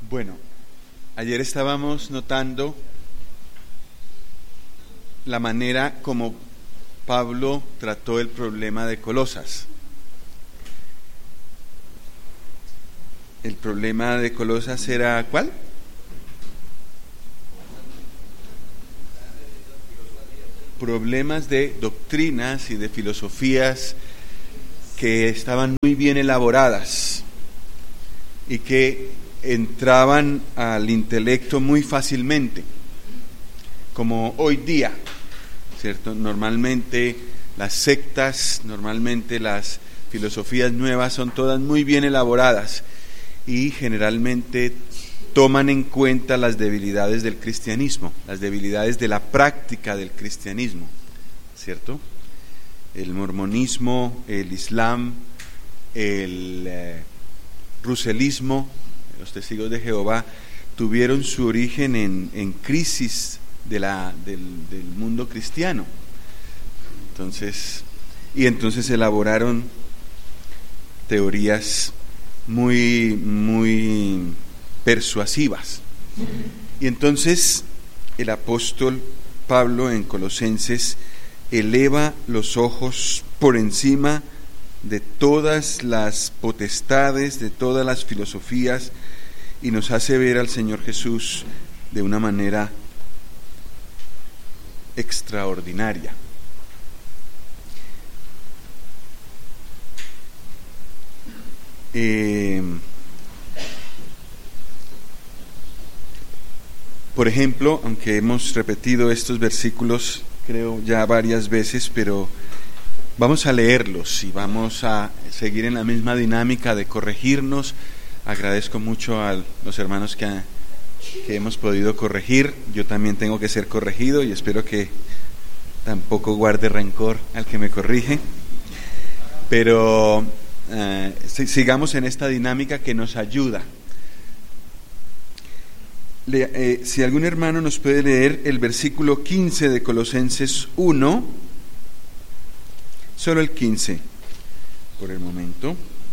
Bueno, ayer estábamos notando la manera como Pablo trató el problema de Colosas. El problema de Colosas era ¿cuál? Problemas de doctrinas y de filosofías que estaban muy bien elaboradas y que entraban al intelecto muy fácilmente, como hoy día, ¿cierto? Normalmente las sectas, normalmente las filosofías nuevas son todas muy bien elaboradas y generalmente toman en cuenta las debilidades del cristianismo, las debilidades de la práctica del cristianismo, ¿cierto? El mormonismo, el islam, el ruselismo, los testigos de Jehová, tuvieron su origen en crisis del mundo cristiano. Entonces elaboraron teorías muy persuasivas. Y entonces el apóstol Pablo en Colosenses eleva los ojos por encima de todas las potestades, de todas las filosofías, y nos hace ver al Señor Jesús de una manera extraordinaria. Por ejemplo, aunque hemos repetido estos versículos creo ya varias veces, pero vamos a leerlos y vamos a seguir en la misma dinámica de corregirnos. Agradezco mucho a los hermanos que hemos podido corregir. Yo también tengo que ser corregido y espero que tampoco guarde rencor al que me corrige. Pero sigamos en esta dinámica que nos ayuda. Si algún hermano nos puede leer el versículo 15 de Colosenses 1, solo el 15 por el momento.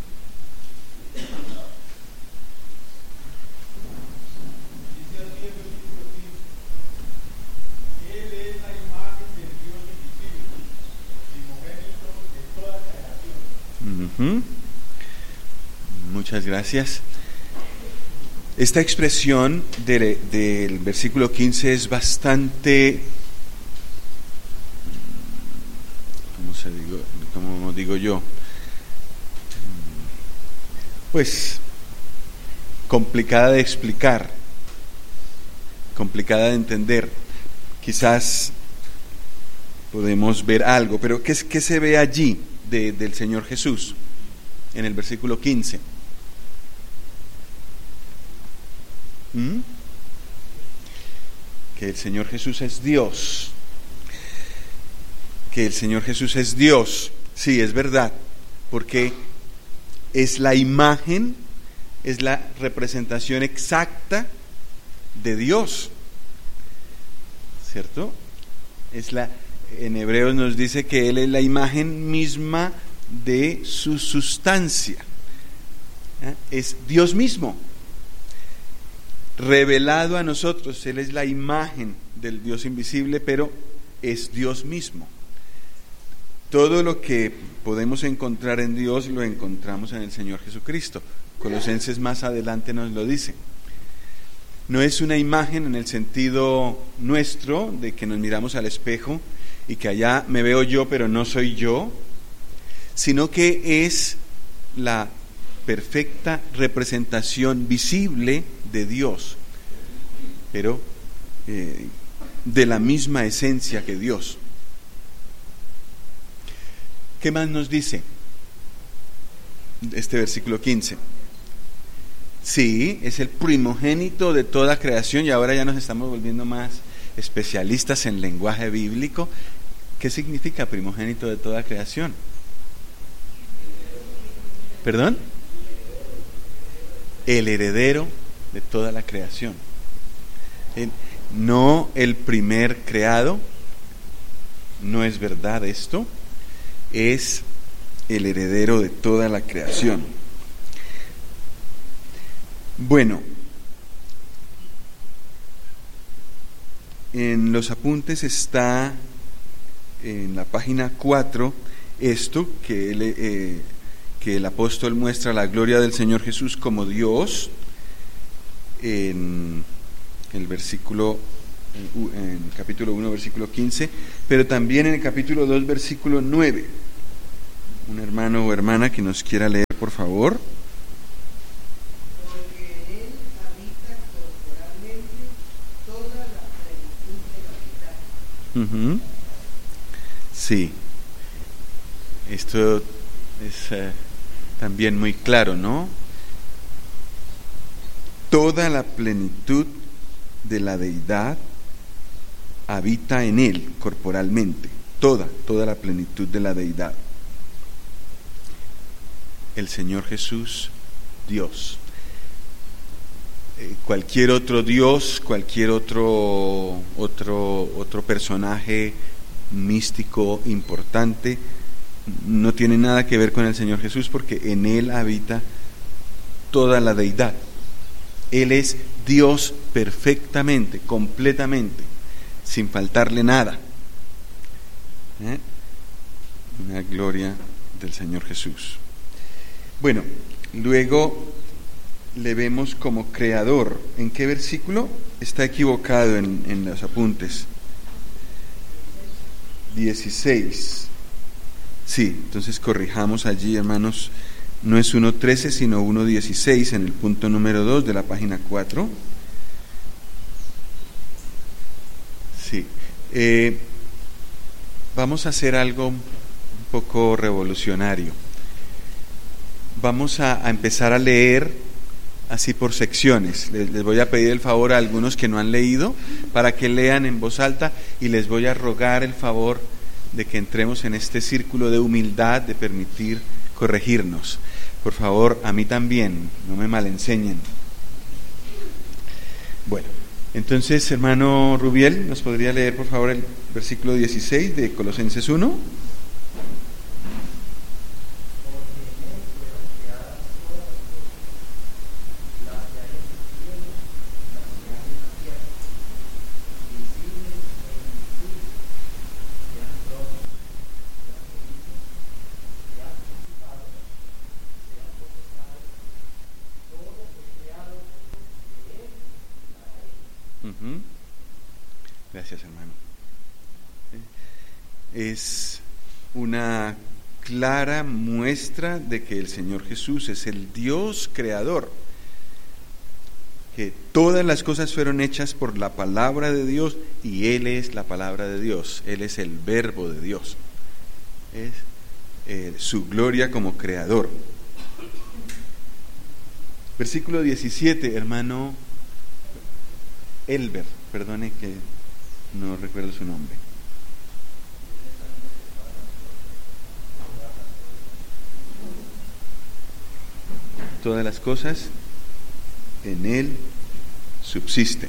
Muchas gracias. Esta expresión del versículo 15 es bastante, ¿cómo digo yo? Pues complicada de explicar, complicada de entender. Quizás podemos ver algo, pero ¿qué se ve allí del Señor Jesús en el versículo 15? Que el Señor Jesús es Dios. Que el Señor Jesús es Dios. Sí, es verdad, porque es la imagen, es la representación exacta de Dios, ¿cierto? En Hebreos nos dice que Él es la imagen misma de su sustancia. Es Dios mismo revelado a nosotros. Él es la imagen del Dios invisible, pero es Dios mismo. Todo lo que podemos encontrar en Dios lo encontramos en el Señor Jesucristo. Colosenses más adelante nos lo dice. No es una imagen en el sentido nuestro de que nos miramos al espejo y que allá me veo yo pero no soy yo, sino que es la perfecta representación visible de Dios, pero de la misma esencia que Dios. ¿Qué más nos dice este versículo 15? Sí, es el primogénito de toda creación, y ahora ya nos estamos volviendo más especialistas en lenguaje bíblico. ¿Qué significa primogénito de toda creación? ¿Perdón? El heredero de toda la creación. No el primer creado, no es verdad esto, es el heredero de toda la creación. Bueno, En los apuntes está en la página 4 esto que el apóstol muestra la gloria del Señor Jesús como Dios en el versículo, en capítulo 1, versículo 15, pero también en el capítulo 2, versículo 9. Un hermano o hermana que nos quiera leer, por favor. Porque en él habita corporalmente toda la plenitud de la vida. Sí, esto es también muy claro, ¿no? Toda la plenitud de la deidad habita en él corporalmente, toda la plenitud de la deidad. El Señor Jesús, Dios. Cualquier otro Dios, cualquier otro personaje místico importante no tiene nada que ver con el Señor Jesús, porque en él habita toda la deidad. Él es Dios perfectamente, completamente, sin faltarle nada. Una gloria del Señor Jesús. Bueno, luego le vemos como creador. ¿En qué versículo? Está equivocado en los apuntes. 16. Sí, entonces corrijamos allí, hermanos. No es 1.13, sino 1.16 en el punto número 2 de la página 4. Sí. Vamos a hacer algo un poco revolucionario. Vamos a empezar a leer así por secciones. Les voy a pedir el favor a algunos que no han leído para que lean en voz alta, y les voy a rogar el favor de que entremos en este círculo de humildad, de permitir corregirnos. Por favor, a mí también, no me malenseñen. Bueno, entonces, hermano Rubiel, ¿nos podría leer por favor el versículo 16 de Colosenses 1? Gracias, hermano. Es una clara muestra de que el Señor Jesús es el Dios creador, que todas las cosas fueron hechas por la palabra de Dios, y Él es la palabra de Dios, Él es el verbo de Dios, es su gloria como creador. Versículo 17, hermano Elber, perdone que no recuerdo su nombre. Todas las cosas en Él subsisten.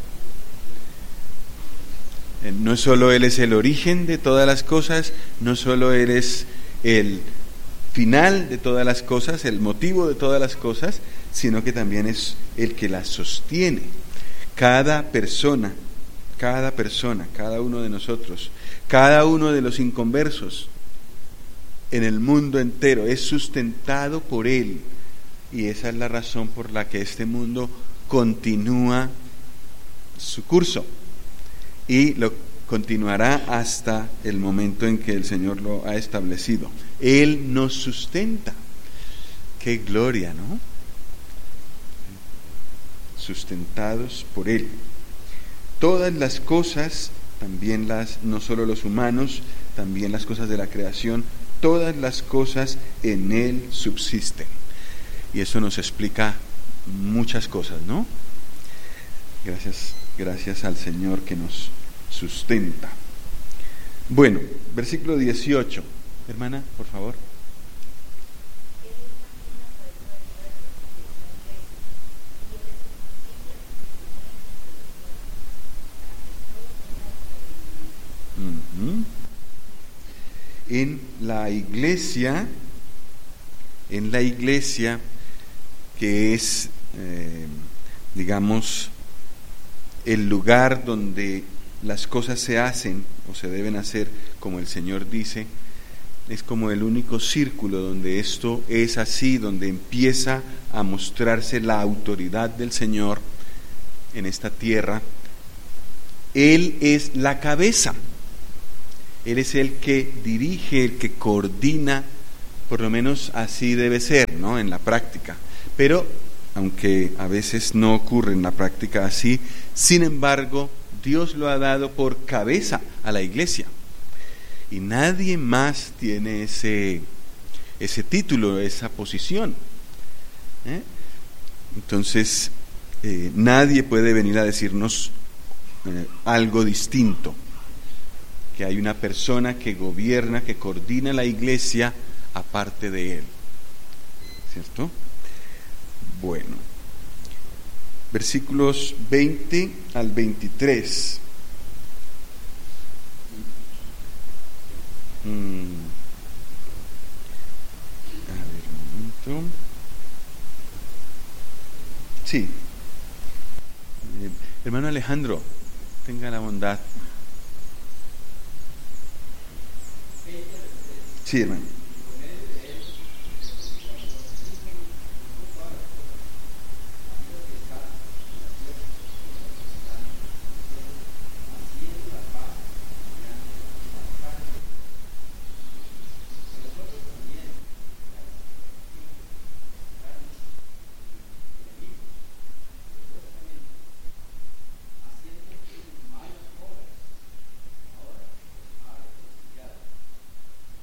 No solo Él es el origen de todas las cosas, no solo Él es el final de todas las cosas, el motivo de todas las cosas, sino que también es el que las sostiene. Cada persona, cada uno de nosotros, cada uno de los inconversos en el mundo entero es sustentado por Él, y esa es la razón por la que este mundo continúa su curso y lo continuará hasta el momento en que el Señor lo ha establecido. Él nos sustenta. ¡Qué gloria!, ¿no? Sustentados por Él. Todas las cosas, también no solo los humanos, también las cosas de la creación, todas las cosas en Él subsisten. Y eso nos explica muchas cosas, ¿no? Gracias al Señor que nos sustenta. Bueno, versículo 18. Hermana, por favor. En la iglesia, que es, digamos, el lugar donde las cosas se hacen o se deben hacer como el Señor dice, es como el único círculo donde esto es así, donde empieza a mostrarse la autoridad del Señor en esta tierra. Él es la cabeza, Él es el que dirige, el que coordina, por lo menos así debe ser, ¿no?, en la práctica. Pero, aunque a veces no ocurre en la práctica así, sin embargo, Dios lo ha dado por cabeza a la iglesia. Y nadie más tiene ese título, esa posición. Entonces, nadie puede venir a decirnos algo distinto, que hay una persona que gobierna, que coordina la iglesia aparte de él, ¿cierto? Bueno, versículos 20 al 23. A ver, un momento. Sí. Hermano Alejandro, tenga la bondad. Sí, hermano.